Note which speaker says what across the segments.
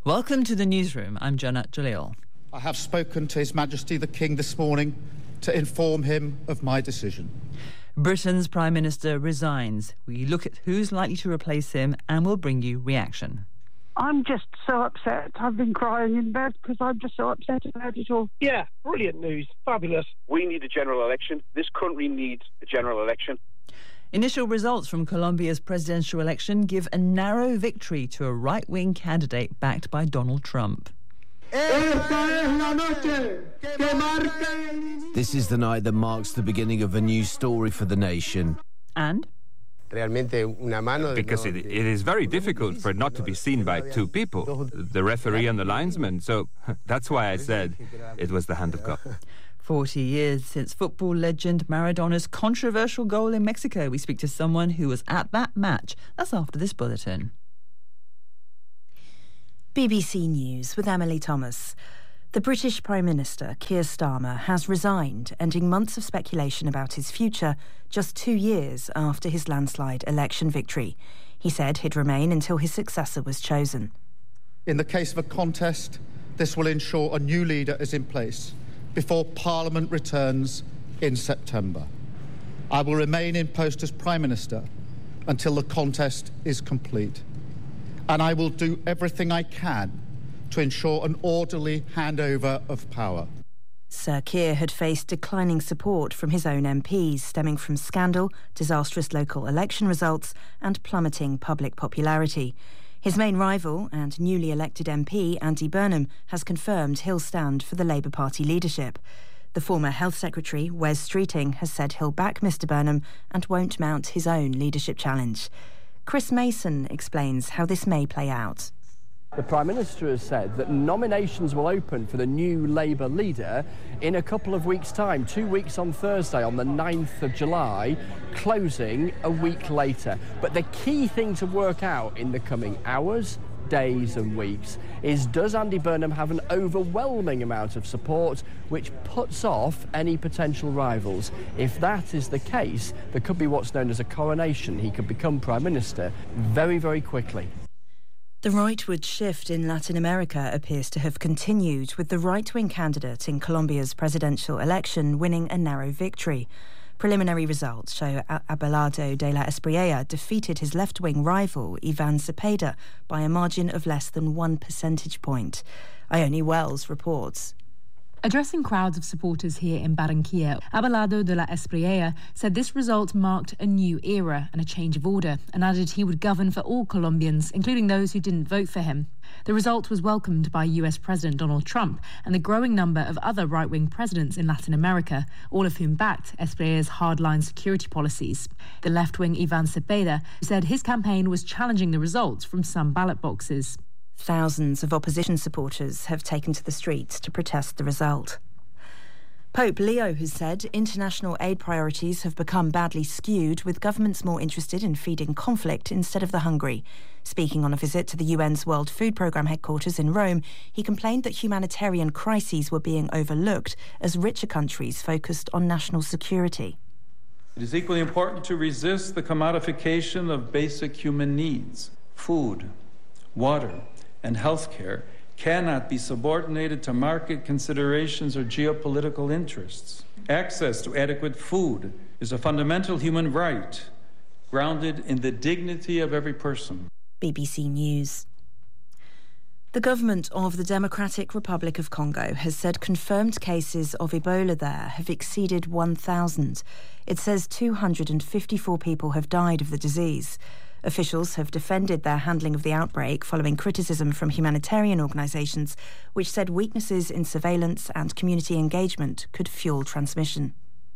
Speaker 1: Welcome to the newsroom. I'm Janat Jalil.
Speaker 2: I have spoken to His Majesty the King this morning to inform him of my decision.
Speaker 1: Britain's Prime Minister resigns. We look at who's likely to replace him and we'll bring you reaction.
Speaker 3: I'm just so upset. I've been crying in bed because I'm just so upset about it all.
Speaker 4: Yeah, brilliant news. Fabulous.
Speaker 5: We need a general election. This country needs a general election.
Speaker 1: Initial results from Colombia's presidential election give a narrow victory to a right-wing candidate backed by Donald Trump.
Speaker 6: This is the night that marks the beginning of a new story for the nation.
Speaker 1: And?
Speaker 7: Because it is very difficult for it not to be seen by two people, the referee and the linesman. So that's why I said it was the hand of God.
Speaker 1: 40 years since football legend Maradona's controversial goal in Mexico. We speak to someone who was at that match. That's after this bulletin.
Speaker 8: BBC News with Emily Thomas. The British Prime Minister, Keir Starmer, has resigned, ending months of speculation about his future just 2 years after his landslide election victory. He said he'd remain until his successor was chosen.
Speaker 2: In the case of a contest, this will ensure a new leader is in place before Parliament returns in September. I will remain in post as Prime Minister until the contest is complete. And I will do everything I can to ensure an orderly handover of power.
Speaker 8: Sir Keir had faced declining support from his own MPs, stemming from scandal, disastrous local election results and plummeting public popularity. His main rival and newly elected MP, Andy Burnham, has confirmed he'll stand for the Labour Party leadership. The former Health Secretary, Wes Streeting, has said he'll back Mr Burnham and won't mount his own leadership challenge. Chris Mason explains how this may play out.
Speaker 9: The Prime Minister has said that nominations will open for the new Labour leader in a couple of weeks' time, 2 weeks on Thursday, on the 9th of July, closing a week later. But the key thing to work out in the coming hours, days and weeks is, does Andy Burnham have an overwhelming amount of support which puts off any potential rivals? If that is the case, there could be what's known as a coronation. He could become Prime Minister very, very quickly.
Speaker 8: The rightward shift in Latin America appears to have continued, with the right-wing candidate in Colombia's presidential election winning a narrow victory. Preliminary results show Abelardo de la Espriella defeated his left-wing rival, Iván Cepeda, by a margin of less than 1 percentage point. Ione Wells reports.
Speaker 10: Addressing crowds of supporters here in Barranquilla, Abelardo de la Espriella said this result marked a new era and a change of order, and added he would govern for all Colombians, including those who didn't vote for him. The result was welcomed by US President Donald Trump and the growing number of other right-wing presidents in Latin America, all of whom backed Espriella's hardline security policies. The left-wing Iván Cepeda said his campaign was challenging the results from some ballot boxes.
Speaker 8: Thousands of opposition supporters have taken to the streets to protest the result. Pope Leo has said international aid priorities have become badly skewed, with governments more interested in feeding conflict instead of the hungry. Speaking on a visit to the UN's World Food Programme headquarters in Rome, he complained that humanitarian crises were being overlooked as richer countries focused on national security.
Speaker 11: It is equally important to resist the commodification of basic human needs. Food, water, and healthcare cannot be subordinated to market considerations or geopolitical interests. Access to adequate food is a fundamental human right, grounded in the dignity of every person.
Speaker 8: BBC News. The government of the Democratic Republic of Congo has said confirmed cases of Ebola there have exceeded 1,000. It says 254 people have died of the disease. Officials have defended their handling of the outbreak following criticism from humanitarian organisations, which said weaknesses in surveillance and community engagement could fuel transmission.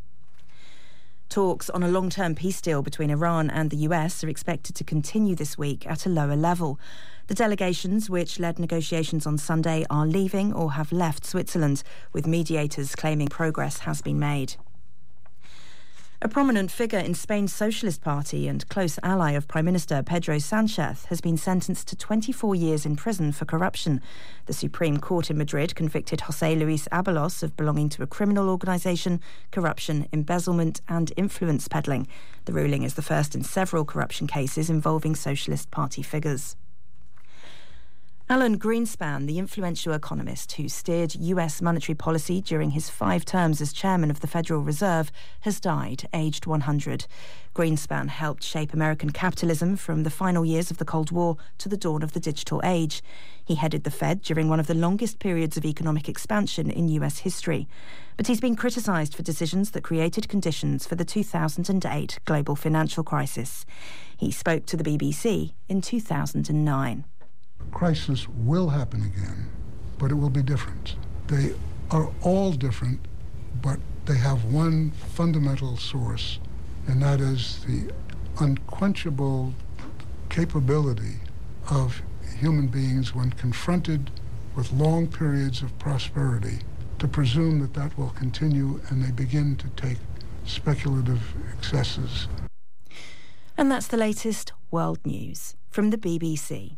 Speaker 8: Talks on a long-term peace deal between Iran and the US are expected to continue this week at a lower level. The delegations, which led negotiations on Sunday, are leaving or have left Switzerland, with mediators claiming progress has been made. A prominent figure in Spain's Socialist Party and close ally of Prime Minister Pedro Sánchez has been sentenced to 24 years in prison for corruption. The Supreme Court in Madrid convicted José Luis Ábalos of belonging to a criminal organisation, corruption, embezzlement and influence peddling. The ruling is the first in several corruption cases involving Socialist Party figures. Alan Greenspan, the influential economist who steered US monetary policy during his 5 terms as chairman of the Federal Reserve, has died, aged 100. Greenspan helped shape American capitalism from the final years of the Cold War to the dawn of the digital age. He headed the Fed during one of the longest periods of economic expansion in US history. But he's been criticised for decisions that created conditions for the 2008 global financial crisis. He spoke to the BBC in 2009.
Speaker 12: Crisis will happen again, but it will be different. They are all different, but they have one fundamental source, and that is the unquenchable capability of human beings when confronted with long periods of prosperity to presume that that will continue, and they begin to take speculative excesses.
Speaker 8: And that's the latest world news from the BBC.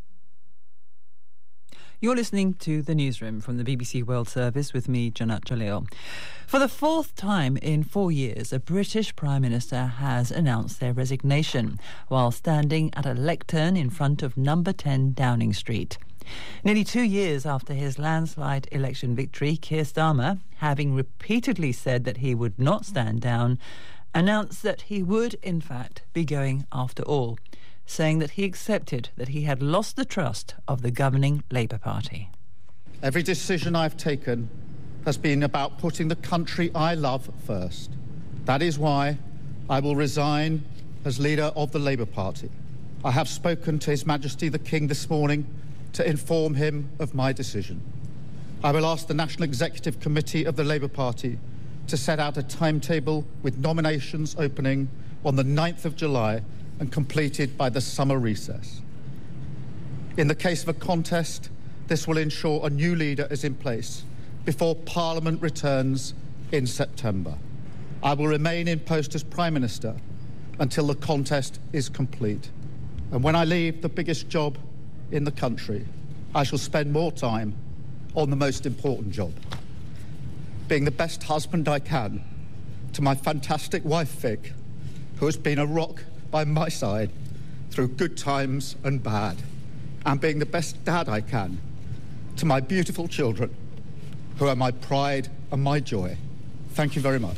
Speaker 1: You're listening to The Newsroom from the BBC World Service with me, Janat Jalil. For the 4th time in 4 years, a British Prime Minister has announced their resignation while standing at a lectern in front of number 10 Downing Street. Nearly 2 years after his landslide election victory, Keir Starmer, having repeatedly said that he would not stand down, announced that he would, in fact, be going after all, saying that he accepted that he had lost the trust of the governing Labour Party.
Speaker 2: Every decision I've taken has been about putting the country I love first. That is why I will resign as leader of the Labour Party. I have spoken to His Majesty the King this morning to inform him of my decision. I will ask the National Executive Committee of the Labour Party to set out a timetable with nominations opening on the 9th of July and completed by the summer recess. In the case of a contest, this will ensure a new leader is in place before Parliament returns in September. I will remain in post as Prime Minister until the contest is complete. And when I leave the biggest job in the country, I shall spend more time on the most important job, being the best husband I can to my fantastic wife, Vic, who has been a rock by my side through good times and bad, and being the best dad I can to my beautiful children, who are my pride and my joy. Thank you very much.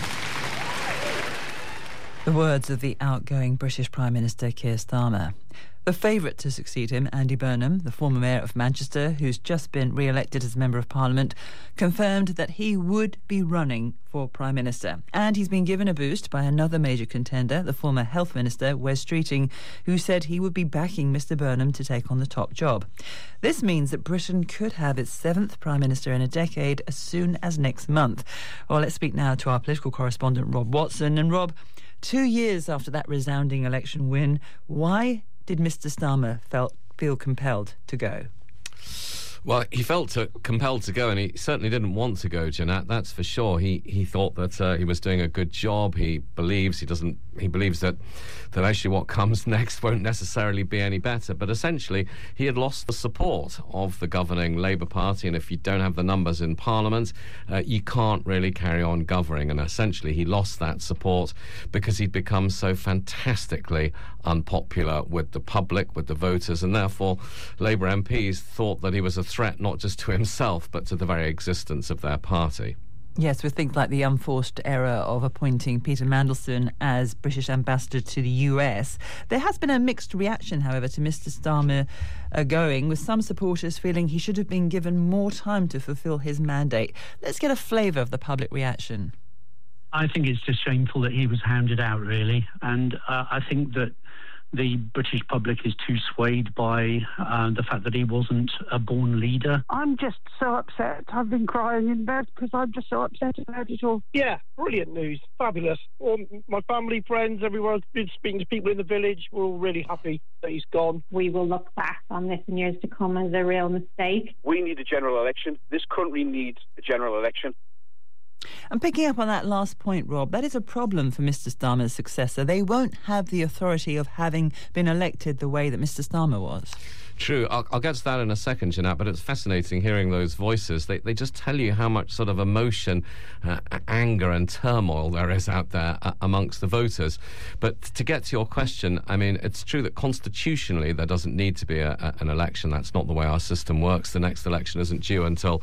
Speaker 1: The words of the outgoing British Prime Minister Keir Starmer. The favourite to succeed him, Andy Burnham, the former mayor of Manchester, who's just been re-elected as Member of Parliament, confirmed that he would be running for Prime Minister. And he's been given a boost by another major contender, the former Health Minister, Wes Streeting, who said he would be backing Mr Burnham to take on the top job. This means that Britain could have its 7th Prime Minister in a decade as soon as next month. Well, let's speak now to our political correspondent, Rob Watson. And Rob, 2 years after that resounding election win, why did Mr Starmer feel compelled to go?
Speaker 13: Well, he felt compelled to go, and he certainly didn't want to go, Janat, that's for sure. He thought that he was doing a good job. He believes that actually what comes next won't necessarily be any better. But essentially, he had lost the support of the governing Labour Party, and if you don't have the numbers in Parliament, you can't really carry on governing. And essentially, he lost that support because he'd become so fantastically unpopular with the public, with the voters, and therefore Labour MPs thought that he was a threat not just to himself but to the very existence of their party.
Speaker 1: Yes, with things like the unforced error of appointing Peter Mandelson as British ambassador to the US. There has been a mixed reaction, however, to Mr Starmer going, with some supporters feeling he should have been given more time to fulfil his mandate. Let's get a flavour of the public reaction.
Speaker 14: I think it's just shameful that he was hounded out, really, and I think that the British public is too swayed by the fact that he wasn't a born leader.
Speaker 3: I'm just so upset. I've been crying in bed because I'm just so upset about it all.
Speaker 4: Yeah, brilliant news. Fabulous. All my family, friends, everyone. I've been speaking to people in the village. We're all really happy that he's gone.
Speaker 15: We will look back on this in years to come as a real mistake.
Speaker 5: We need a general election. This country needs a general election.
Speaker 1: And picking up on that last point, Rob, that is a problem for Mr Starmer's successor. They won't have the authority of having been elected the way that Mr Starmer was.
Speaker 13: True. I'll get to that in a second, Jeanette, but it's fascinating hearing those voices. They just tell you how much sort of emotion, anger and turmoil there is out there amongst the voters. But to get to your question, I mean, it's true that constitutionally there doesn't need to be an election. That's not the way our system works. The next election isn't due until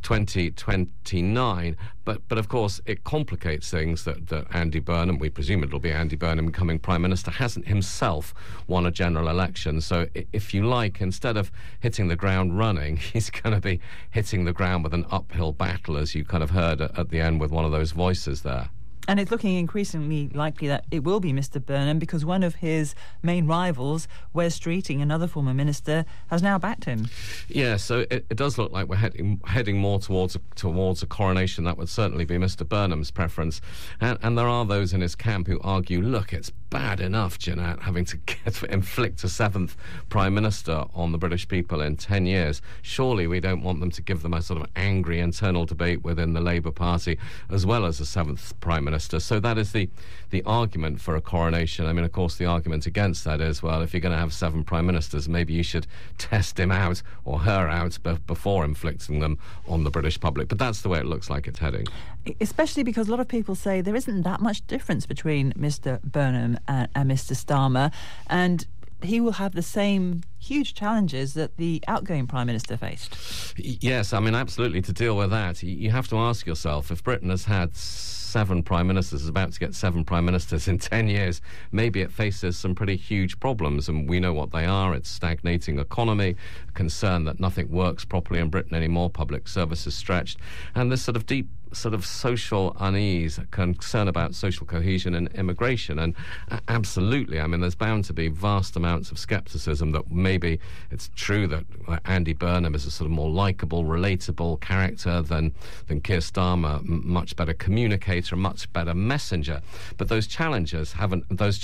Speaker 13: 2029. But of course, it complicates things that Andy Burnham, we presume it'll be Andy Burnham becoming Prime Minister, hasn't himself won a general election. So if you like, instead of hitting the ground running, he's going to be hitting the ground with an uphill battle, as you kind of heard at the end with one of those voices there.
Speaker 1: And it's looking increasingly likely that it will be Mr Burnham, because one of his main rivals, Wes Streeting, another former minister, has now backed him.
Speaker 13: Yeah, so it does look like we're heading more towards a coronation. That would certainly be Mr Burnham's preference. And there are those in his camp who argue, look, it's bad enough, Jeanette, having to inflict a seventh Prime Minister on the British people in 10 years. Surely we don't want them to give them a sort of angry internal debate within the Labour Party, as well as a seventh Prime Minister. So that is the argument for a coronation. I mean, of course, the argument against that is, well, if you're going to have 7 Prime Ministers, maybe you should test him out or her out before inflicting them on the British public. But that's the way it looks like it's heading.
Speaker 1: Especially because a lot of people say there isn't that much difference between Mr Burnham and Mr Starmer, and he will have the same huge challenges that the outgoing Prime Minister faced.
Speaker 13: Yes, I mean, absolutely. To deal with that, you have to ask yourself, if Britain has had 7 Prime Ministers, is about to get 7 Prime Ministers in 10 years, maybe it faces some pretty huge problems, and we know what they are. It's stagnating economy, concern that nothing works properly in Britain anymore, public services stretched, and this sort of deep sort of social unease, concern about social cohesion and immigration. And absolutely, I mean, there's bound to be vast amounts of scepticism that maybe it's true that Andy Burnham is a sort of more likeable, relatable character than Keir Starmer, much better communicator, a much better messenger. But those challenges haven't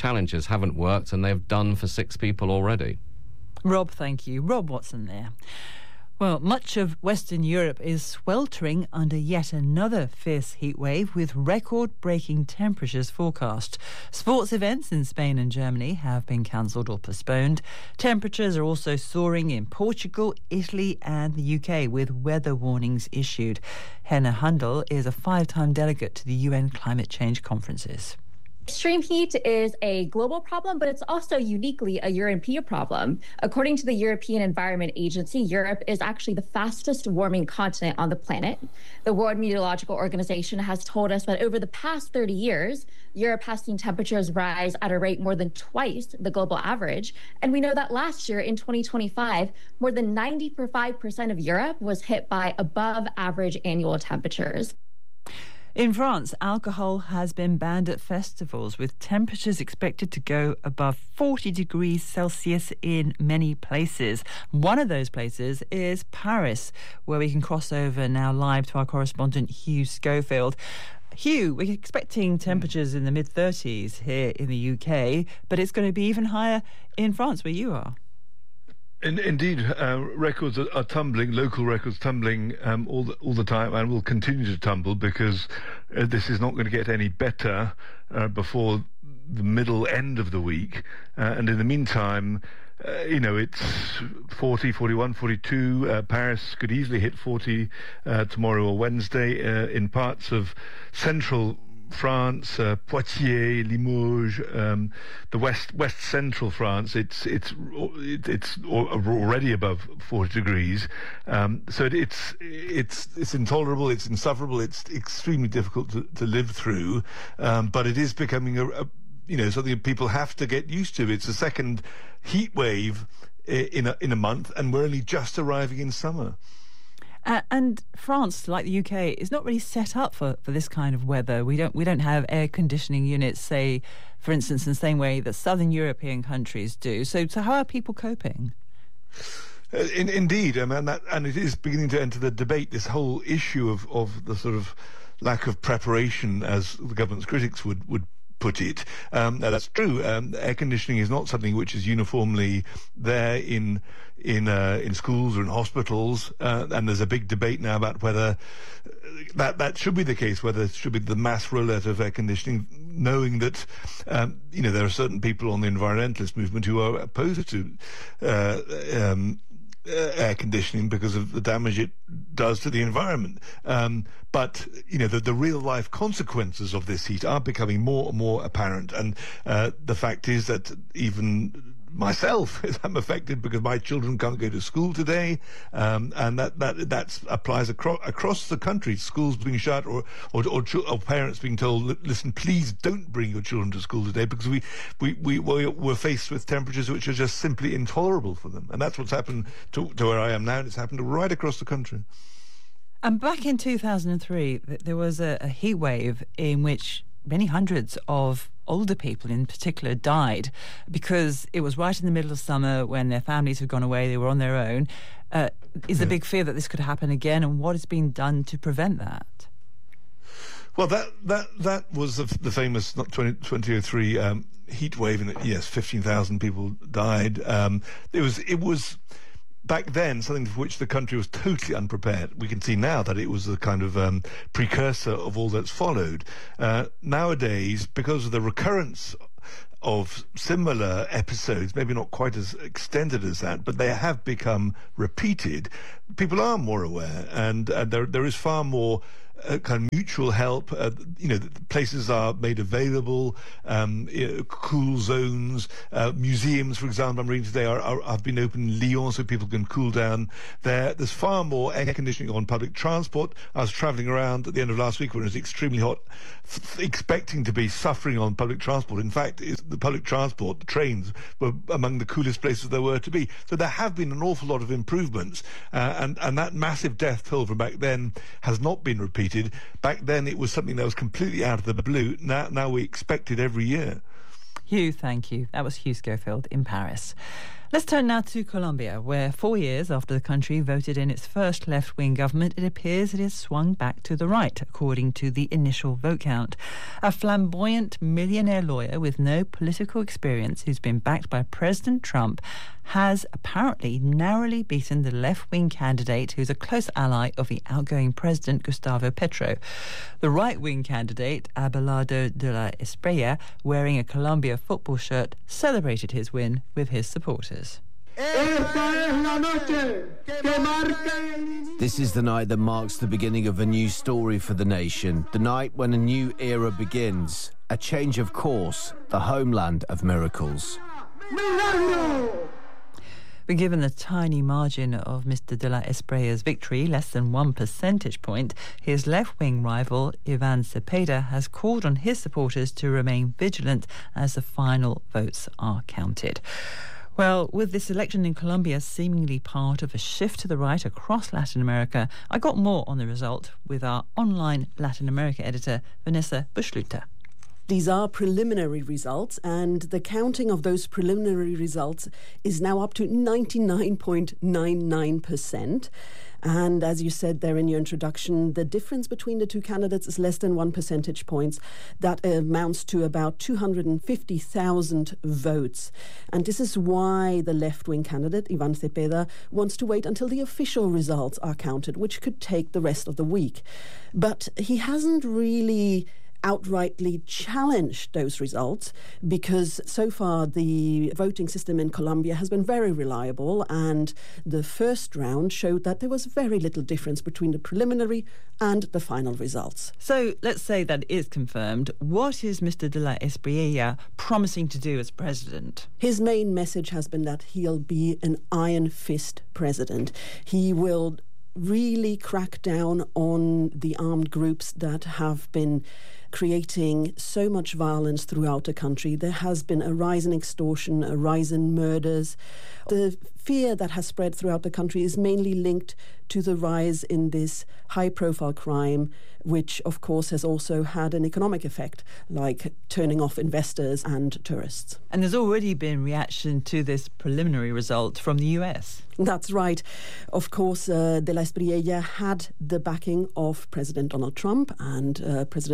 Speaker 13: worked, and they've done for 6 people already.
Speaker 1: Rob, thank you. Rob Watson there. Well, much of Western Europe is sweltering under yet another fierce heatwave, with record-breaking temperatures forecast. Sports events in Spain and Germany have been cancelled or postponed. Temperatures are also soaring in Portugal, Italy and the UK, with weather warnings issued. Henna Hundal is a 5-time delegate to the UN climate change conferences.
Speaker 16: Extreme heat is a global problem, but it's also uniquely a European problem. According to the European Environment Agency, Europe is actually the fastest warming continent on the planet. The World Meteorological Organization has told us that over the past 30 years, Europe has seen temperatures rise at a rate more than twice the global average. And we know that last year, in 2025, more than 95% of Europe was hit by above average annual temperatures.
Speaker 1: In France, alcohol has been banned at festivals, with temperatures expected to go above 40 degrees Celsius in many places. One of those places is Paris, where we can cross over now live to our correspondent Hugh Schofield. Hugh, we're expecting temperatures in the mid-30s here in the UK, but it's going to be even higher in France, where you are.
Speaker 17: Indeed, records are tumbling, local records tumbling all the time, and will continue to tumble, because this is not going to get any better before the middle end of the week. And in the meantime, it's 40, 41, 42. Paris could easily hit 40 tomorrow or Wednesday. In parts of central France, Poitiers, Limoges, the west central France, it's already above 40 degrees. So it's intolerable, it's insufferable, it's extremely difficult to live through. But it is becoming something people have to get used to. It's a second heat wave in a month, and we're only just arriving in summer.
Speaker 1: And France, like the UK, is not really set up for this kind of weather. We don't have air conditioning units, say, for instance, in the same way that southern European countries do. So how are people coping?
Speaker 17: Indeed, and it is beginning to enter the debate, this whole issue of the sort of lack of preparation, as the government's critics would put it. Now that's true. Air conditioning is not something which is uniformly there in schools or in hospitals, and there's a big debate now about whether that should be the case, whether it should be the mass rollout of air conditioning, knowing that there are certain people on the environmentalist movement who are opposed to air conditioning because of the damage it does to the environment. But the real life consequences of this heat are becoming more and more apparent, and the fact is that even myself, I'm affected because my children can't go to school today, and that applies across the country. Schools being shut, or parents being told, listen, please don't bring your children to school today because we're faced with temperatures which are just simply intolerable for them. And that's what's happened to where I am now, and it's happened right across the country.
Speaker 1: And back in 2003, there was a heat wave in which many hundreds of older people in particular died because it was right in the middle of summer when their families had gone away, they were on their own. Is a big fear that this could happen again, and what has been done to prevent that?
Speaker 17: Well, that was the famous 2003 heat wave, and yes, 15,000 people died. It was back then something for which the country was totally unprepared. We can see now that it was a kind of precursor of all that's followed. Nowadays, because of the recurrence of similar episodes, maybe not quite as extended as that, but they have become repeated, people are more aware, and there is far more kind of mutual help. Places are made available, cool zones, museums, for example, I'm reading today, have been opened in Lyon so people can cool down there. There's far more air conditioning on public transport. I was travelling around at the end of last week when it was extremely hot, expecting to be suffering on public transport. In fact, the public transport, the trains, were among the coolest places there were to be. So there have been an awful lot of improvements, and that massive death toll from back then has not been repeated. Back then it was something that was completely out of the blue. Now we expect it every year.
Speaker 1: Hugh, thank you. That was Hugh Schofield in Paris. Let's turn now to Colombia, where 4 years after the country voted in its first left-wing government, it appears it has swung back to the right, according to the initial vote count. A flamboyant millionaire lawyer with no political experience who's been backed by President Trump has apparently narrowly beaten the left-wing candidate who's a close ally of the outgoing president, Gustavo Petro. The right-wing candidate, Abelardo de la Espriella, wearing a Colombia football shirt, celebrated his win with his supporters.
Speaker 6: This is the night that marks the beginning of a new story for the nation, the night when a new era begins, a change of course, the homeland of miracles.
Speaker 1: But given the tiny margin of Mr. de la Espriella's victory, less than 1 percentage point, his left-wing rival, Ivan Cepeda, has called on his supporters to remain vigilant as the final votes are counted. Well, with this election in Colombia seemingly part of a shift to the right across Latin America, I got more on the result with our online Latin America editor, Vanessa Buschluter.
Speaker 18: These are preliminary results, and the counting of those preliminary results is now up to 99.99%. And as you said there in your introduction, the difference between the two candidates is less than 1 percentage point. That amounts to about 250,000 votes. And this is why the left-wing candidate, Ivan Cepeda, wants to wait until the official results are counted, which could take the rest of the week. But he hasn't really outrightly challenged those results because so far the voting system in Colombia has been very reliable, and the first round showed that there was very little difference between the preliminary and the final results.
Speaker 1: So let's say that it is confirmed. What is Mr. de la Espriella promising to do as president?
Speaker 18: His main message has been that he'll be an iron fist president. He will really crack down on the armed groups that have been creating so much violence throughout the country. There has been a rise in extortion, a rise in murders. The fear that has spread throughout the country is mainly linked to the rise in this high-profile crime, which, of course, has also had an economic effect, like turning off investors and tourists.
Speaker 1: And there's already been reaction to this preliminary result from the US.
Speaker 18: That's right. Of course, de la Espriella had the backing of President Donald Trump, and President Donald Trump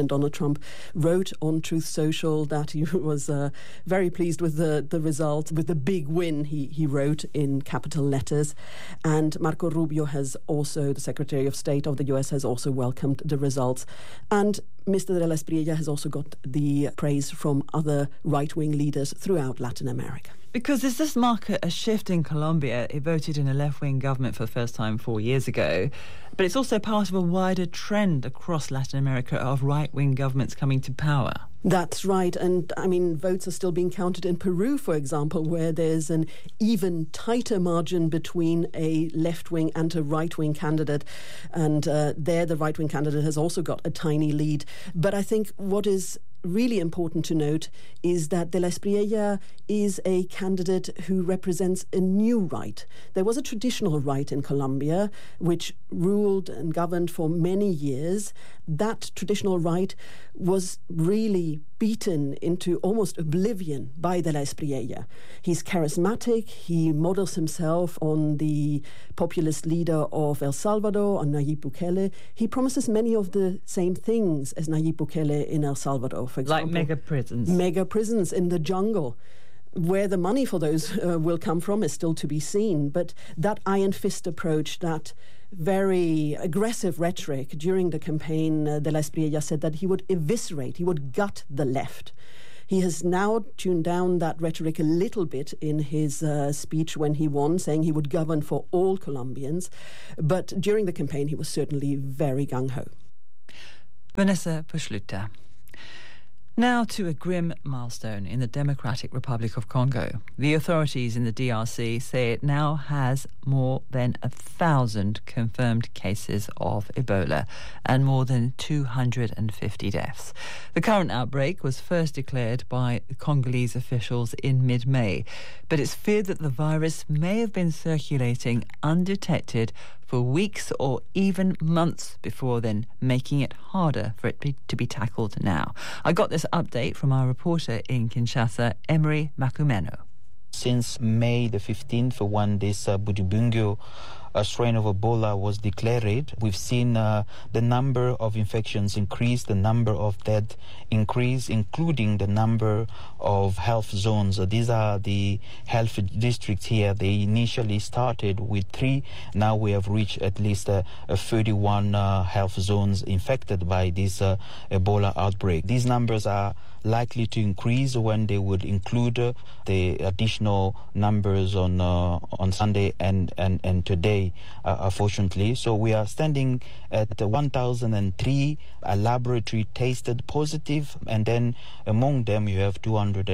Speaker 18: Trump wrote on Truth Social that he was very pleased with the result, with the big win, he wrote in capital letters. And Marco Rubio has also, the Secretary of State of the US, has also welcomed the results. And Mr. de la Espriella has also got the praise from other right-wing leaders throughout Latin America.
Speaker 1: Because does this mark a shift in Colombia? It voted in a left-wing government for the first time 4 years ago. But it's also part of a wider trend across Latin America of right-wing governments coming to power.
Speaker 18: That's right. And, I mean, votes are still being counted in Peru, for example, where there's an even tighter margin between a left-wing and a right-wing candidate. And there the right-wing candidate has also got a tiny lead. But I think what is really important to note is that de la Espriella is a candidate who represents a new right. There was a traditional right in Colombia which ruled and governed for many years. That traditional right was really beaten into almost oblivion by de la Espriella. He's charismatic. He models himself on the populist leader of El Salvador, on Nayib Bukele. He promises many of the same things as Nayib Bukele in El Salvador, for example.
Speaker 1: Like mega prisons.
Speaker 18: Mega prisons in the jungle. Where the money for those will come from is still to be seen. But that iron fist approach, that very aggressive rhetoric during the campaign, de la Espriella said that he would eviscerate, he would gut the left. He has now tuned down that rhetoric a little bit in his speech when he won, saying he would govern for all Colombians. But during the campaign, he was certainly very gung-ho.
Speaker 1: Vanessa Pushluta. Now to a grim milestone in the Democratic Republic of Congo. The authorities in the DRC say it now has more than 1,000 confirmed cases of Ebola and more than 250 deaths. The current outbreak was first declared by Congolese officials in mid-May, but it's feared that the virus may have been circulating undetected for weeks or even months before then, making it harder for it to be tackled now. I got this update from our reporter in Kinshasa, Emery Makumeno.
Speaker 19: Since May the 15th, when this Budibungu strain of Ebola was declared, we've seen the number of infections increase, the number of deaths increase, including the number of health zones. These are the health districts here. They initially started with 3. Now we have reached at least 31 health zones infected by this Ebola outbreak. These numbers are likely to increase when they would include the additional numbers on Sunday and today, unfortunately. So we are standing at 1,003 laboratory tested positive, and then among them you have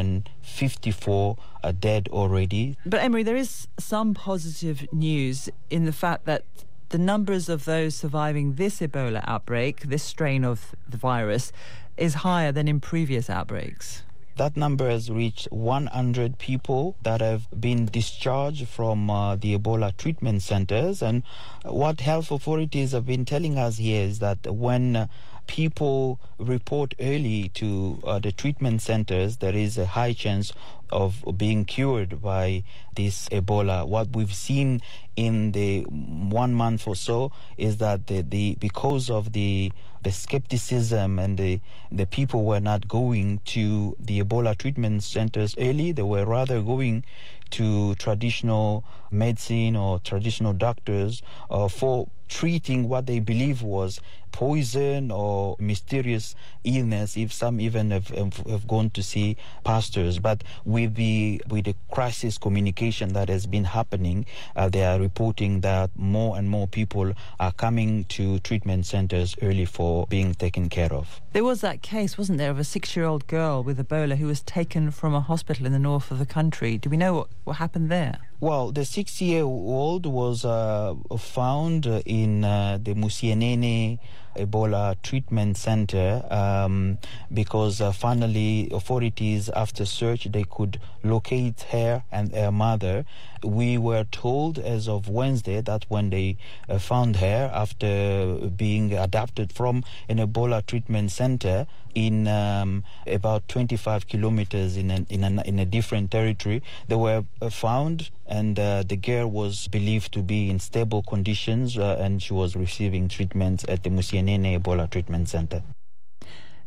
Speaker 19: 254 dead already.
Speaker 1: But Emery, there is some positive news in the fact that the numbers of those surviving this Ebola outbreak, this strain of the virus, is higher than in previous outbreaks.
Speaker 19: That number has reached 100 people that have been discharged from the Ebola treatment centers. And what health authorities have been telling us here is that when people report early to the treatment centers, there is a high chance of being cured by this Ebola. What we've seen in the 1 month or so is that because of the skepticism and the people were not going to the Ebola treatment centers early, they were rather going to traditional medicine or traditional doctors for treating what they believe was poison or mysterious illness, if some even have gone to see pastors. But with the crisis communication that has been happening, they are reporting that more and more people are coming to treatment centers early for being taken care of.
Speaker 1: There was that case, wasn't there, of a 6-year-old girl with Ebola who was taken from a hospital in the north of the country. Do we know what happened there?
Speaker 19: Well, the 6-year-old was found in the Musienene Ebola treatment center because finally authorities, after search, they could locate her and her mother. We were told as of Wednesday that when they found her after being adopted from an Ebola treatment center in about 25 kilometers in a different territory, they were found, and the girl was believed to be in stable conditions and she was receiving treatment at the Musienene Ebola treatment center.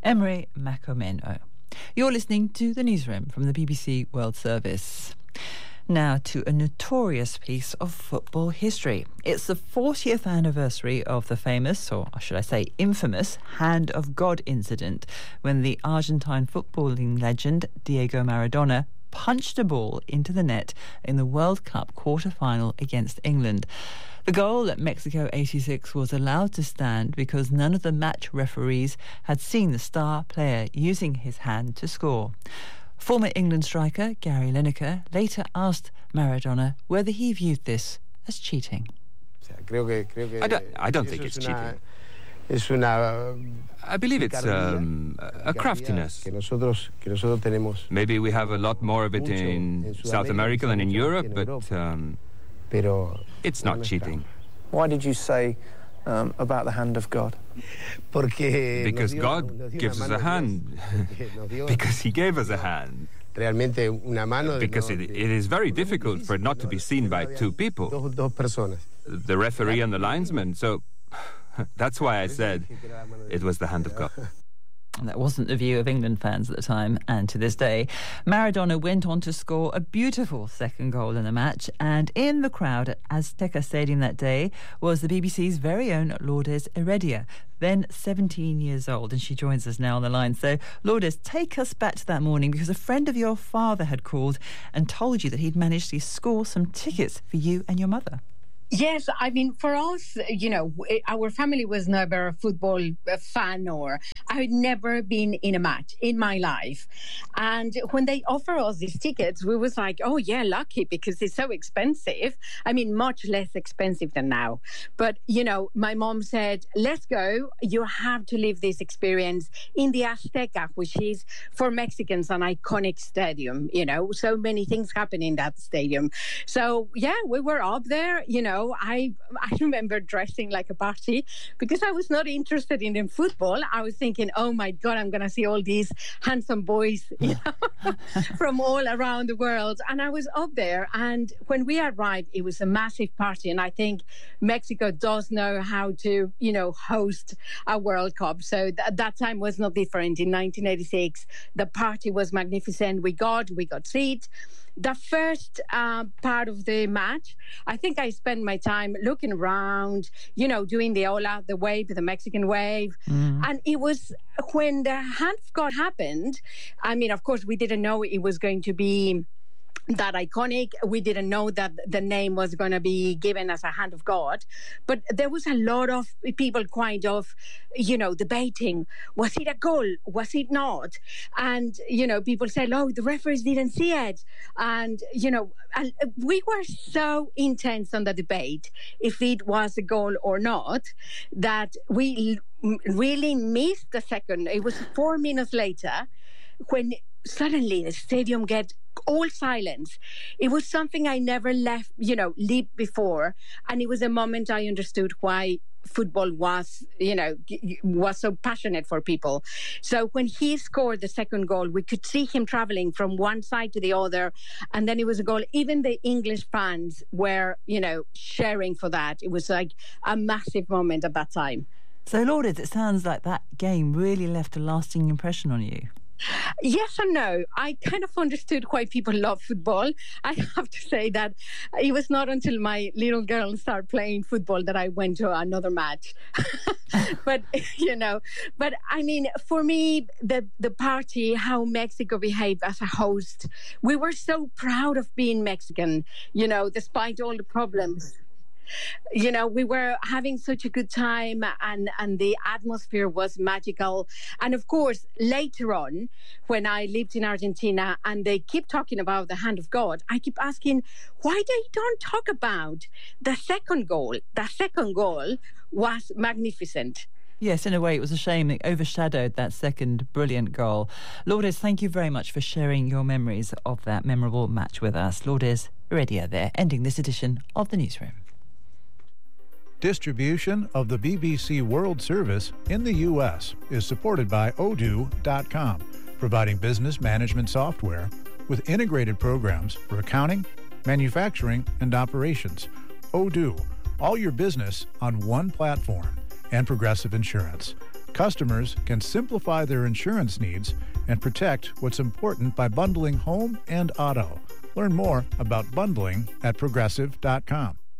Speaker 1: Emery Macomeno. You're listening to the Newsroom from the BBC World Service. Now to a notorious piece of football history. It's the 40th anniversary of the famous, or should I say infamous, Hand of God incident when the Argentine footballing legend Diego Maradona punched a ball into the net in the World Cup quarter-final against England. The goal at Mexico 86 was allowed to stand because none of the match referees had seen the star player using his hand to score. Former England striker Gary Lineker later asked Maradona whether he viewed this as cheating.
Speaker 7: I don't think it's cheating. I believe it's a craftiness. Maybe we have a lot more of it in South America than in Europe, but it's not cheating.
Speaker 20: Why did you say about the hand of God?
Speaker 7: Because God gives us a hand. Because he gave us a hand. Because it is very difficult for it not to be seen by two people. The referee and the linesman. So that's why I said it was the hand of God.
Speaker 1: That wasn't the view of England fans at the time, and to this day. Maradona went on to score a beautiful second goal in the match, and in the crowd at Azteca Stadium that day was the BBC's very own Lourdes Heredia, then 17 years old, and she joins us now on the line. So, Lourdes, take us back to that morning, because a friend of your father had called and told you that he'd managed to score some tickets for you and your mother.
Speaker 21: Yes, I mean, for us, you know, our family was never a football fan, or I had never been in a match in my life. And when they offer us these tickets, we was like, oh, yeah, lucky, because it's so expensive. I mean, much less expensive than now. But, you know, my mom said, let's go. You have to live this experience in the Azteca, which is, for Mexicans, an iconic stadium. You know, so many things happen in that stadium. So, yeah, we were up there, you know. I remember dressing like a party because I was not interested in football. I was thinking, oh my God, I'm going to see all these handsome boys, you know, from all around the world. And I was up there. And when we arrived, it was a massive party. And I think Mexico does know how to, you know, host a World Cup. So that time was not different. In 1986, the party was magnificent. We got seats. The first part of the match, I think I spent my time looking around, you know, doing the hola, the wave, the Mexican wave. And it was when the hand of God happened. I mean, of course, we didn't know it was going to be that iconic. We didn't know that the name was going to be given as a hand of God. But there was a lot of people kind of, you know, debating, was it a goal? Was it not? And, you know, people said, oh, the referees didn't see it. And, you know, and we were so intense on the debate, if it was a goal or not, that we really missed the second. It was 4 minutes later when suddenly the stadium get all silence. It was something I never lived before. And it was a moment I understood why football was, you know, was so passionate for people. So when he scored the second goal, we could see him traveling from one side to the other. And then it was a goal. Even the English fans were, you know, sharing for that. It was like a massive moment at that time.
Speaker 1: So, Lourdes, it sounds like that game really left a lasting impression on you.
Speaker 21: Yes and no. I kind of understood why people love football. I have to say that it was not until my little girl started playing football that I went to another match. But, you know, but I mean, for me, the party, how Mexico behaved as a host, we were so proud of being Mexican, you know, despite all the problems. You know, we were having such a good time, and the atmosphere was magical. And of course, later on, when I lived in Argentina and they keep talking about the hand of God, I keep asking why they don't talk about the second goal. The second goal was magnificent.
Speaker 1: Yes, in a way, it was a shame it overshadowed that second brilliant goal. Lourdes, thank you very much for sharing your memories of that memorable match with us. Lourdes Heredia there, ending this edition of The Newsroom.
Speaker 22: Distribution of the BBC World Service in the U.S. is supported by Odoo.com, providing business management software with integrated programs for accounting, manufacturing, and operations. Odoo, all your business on one platform, and Progressive Insurance. Customers can simplify their insurance needs and protect what's important by bundling home and auto. Learn more about bundling at Progressive.com.